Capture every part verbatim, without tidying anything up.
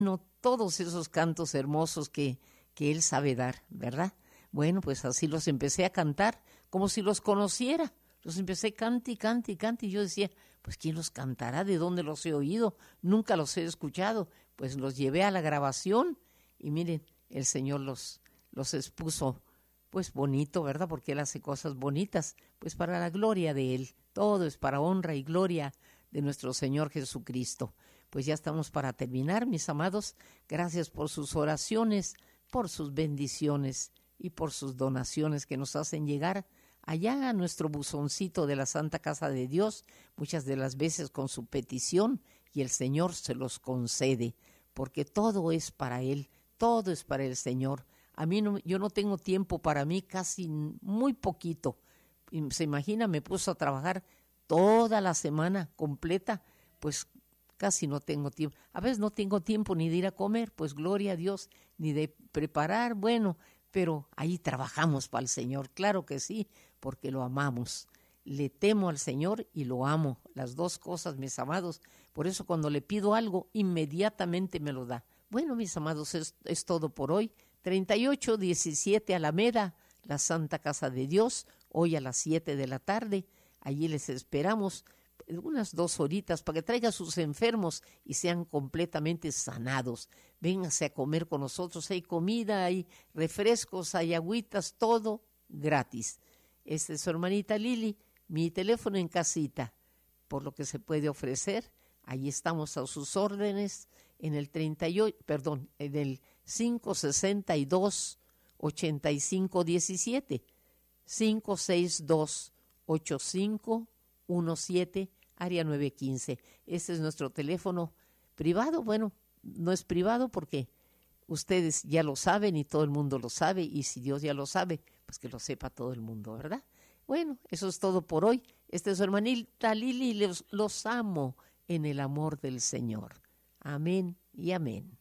no, todos esos cantos hermosos que, que él sabe dar, ¿verdad? Bueno, pues así los empecé a cantar, como si los conociera. Los empecé cante y cante y cante, y yo decía, pues ¿quién los cantará? ¿De dónde los he oído? Nunca los he escuchado. Pues los llevé a la grabación y miren, el Señor los, los expuso, pues bonito, ¿verdad? Porque Él hace cosas bonitas, pues para la gloria de Él. Todo es para honra y gloria de nuestro Señor Jesucristo. Pues ya estamos para terminar, mis amados. Gracias por sus oraciones, por sus bendiciones y por sus donaciones que nos hacen llegar allá a nuestro buzoncito de la Santa Casa de Dios, muchas de las veces con su petición, y el Señor se los concede, porque todo es para Él, todo es para el Señor. A mí no, yo no tengo tiempo para mí, casi muy poquito. Se imagina, me puso a trabajar toda la semana completa, pues casi no tengo tiempo. A veces no tengo tiempo ni de ir a comer, pues gloria a Dios, ni de preparar, bueno, pero ahí trabajamos para el Señor, claro que sí, porque lo amamos. Le temo al Señor y lo amo, las dos cosas, mis amados. Por eso cuando le pido algo, inmediatamente me lo da. Bueno, mis amados, es, es todo por hoy. treinta y ocho diecisiete Alameda, la Santa Casa de Dios, hoy a las siete de la tarde. Allí les esperamos unas dos horitas para que traigan a sus enfermos y sean completamente sanados. Vénganse a comer con nosotros, hay comida, hay refrescos, hay agüitas, todo gratis. Esta es su hermanita Lili, mi teléfono en casita, por lo que se puede ofrecer. Allí estamos a sus órdenes en el treinta y ocho, perdón, en el cinco sesenta y dos ochenta y cinco diecisiete, cinco sesenta y dos ochenta y cinco diecisiete, área nueve quince. Este es nuestro teléfono privado. Bueno, no es privado porque ustedes ya lo saben y todo el mundo lo sabe, y si Dios ya lo sabe, pues que lo sepa todo el mundo, ¿verdad? Bueno, eso es todo por hoy. Esta es su hermanita Lili, los, los amo en el amor del Señor. Amén y amén.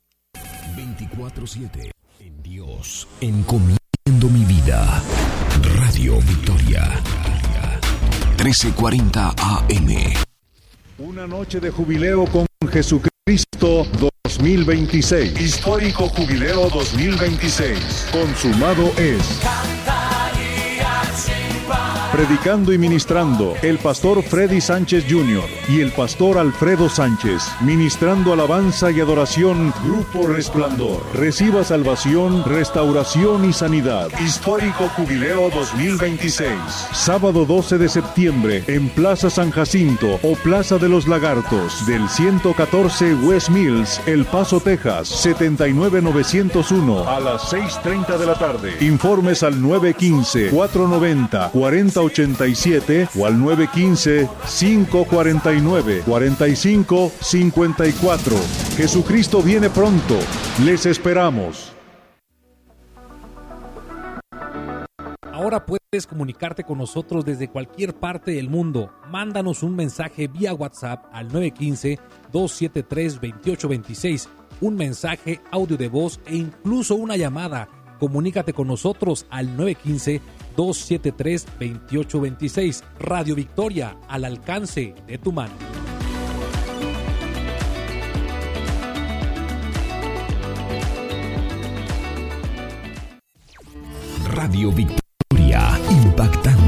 veinticuatro siete en Dios, encomiendo mi vida. Radio Victoria, trece cuarenta A M. Una noche de jubileo con Jesucristo dos mil veintiséis. Histórico Jubileo dos mil veintiséis. Consumado es. Predicando y ministrando el pastor Freddy Sánchez junior y el pastor Alfredo Sánchez. Ministrando alabanza y adoración, Grupo Resplandor. Reciba salvación, restauración y sanidad. Histórico Jubileo dos mil veintiséis. Sábado doce de septiembre en Plaza San Jacinto o Plaza de los Lagartos del ciento catorce West Mills, El Paso, Texas, setenta y nueve novecientos uno a las seis treinta de la tarde. Informes al nueve uno cinco, cuatro nueve cero, cuarenta ochenta y siete o al nueve uno cinco, cinco cuatro nueve, cuatro cinco cinco cuatro. Jesucristo viene pronto. Les esperamos. Ahora puedes comunicarte con nosotros desde cualquier parte del mundo. Mándanos un mensaje vía WhatsApp al nueve uno cinco, dos siete tres, dos ocho dos seis, un mensaje, audio de voz e incluso una llamada. Comunícate con nosotros al nueve uno cinco, dos siete tres, dos ocho dos seis. Radio Victoria, al alcance de tu mano. Radio Victoria, impactando